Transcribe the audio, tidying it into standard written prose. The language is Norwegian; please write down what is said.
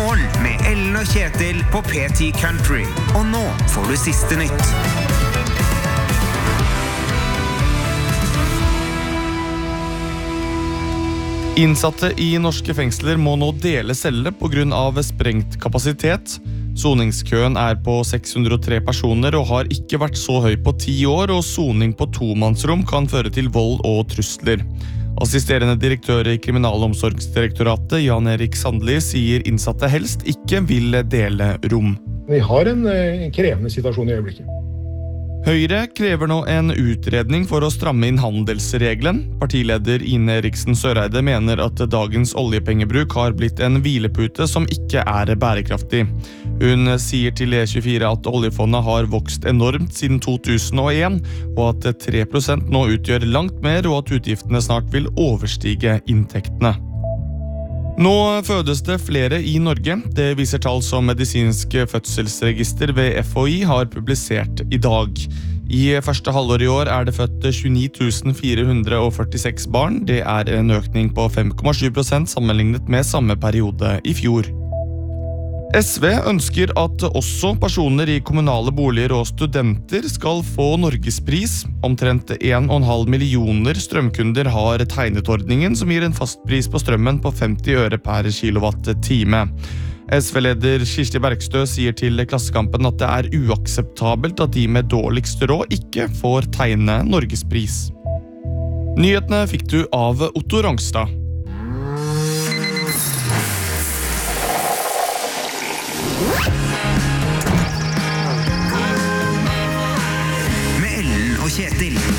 Morgen med Ellen og Kjetil på P10 Country. Og nå får du siste nytt. Innsatte i norske fengsler må nå dele celle på grunn av sprengt kapasitet. Soningskøen på 603 personer og har ikke vært så høy på 10 år, og soning på tomannsrom kan føre til vold og trusler. Assisterende direktør i Kriminalomsorgsdirektoratet, Jan Erik Sandli, sier innsatte helst ikke vil dele rom. Vi har en krevende situasjon i øyeblikket. Høyre krever nå en utredning for å stramme inn handelsregelen. Partileder Ine Eriksen Søreide mener at dagens oljepengebruk har blitt en hvilepute som ikke bærekraftig. Hun sier til E24 at oljefondet har vokst enormt siden 2001, og at 3% nå utgjør langt mer, og at utgiftene snart vil overstige inntektene. Nå fødes det flere i Norge. Det viser tall som Medisinsk fødselsregister ved FHI har publisert i dag. I første halvår i år det født 29 446 barn. Det en økning på 5,7% sammenlignet med samme periode i fjor. SV ønsker at også personer i kommunale boliger og studenter skal få Norgespris. Omtrent 1,5 millioner strømkunder har tegnet-ordningen, som gir en fastpris på strømmen på 50 øre per kilowatt-time. SV-leder Kirsti Bergstø sier til Klassekampen at det uakseptabelt at de med dårligst råd ikke får tegne Norgespris. Nyhetene fikk du av Otto Rangstad. Med Ellen og Kjetil.